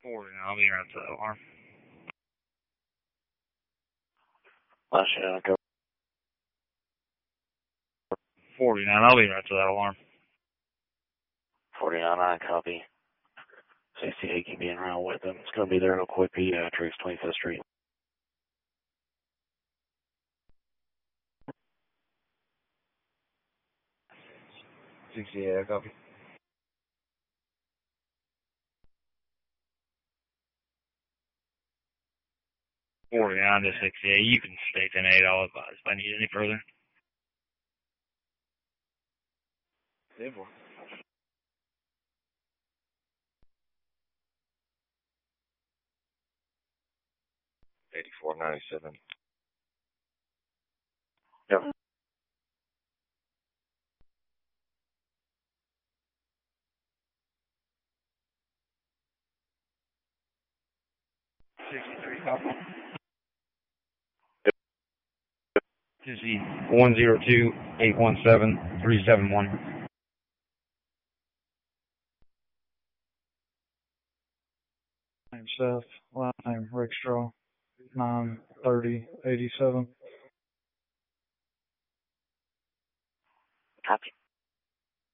49, I'll be right to that alarm. Last shot, go. 49, I'll be right to that alarm. 49, I copy. 68 can be in route with them. It's going to be there real quick, Pediatrics, 25th Street. I copy. 49 to 68. You can stay 10-8. I'll advise if I need any further. Table. 8497. Yep. This is 102-817-371. Name Seth, last name Rickstraw, 93087. Copy.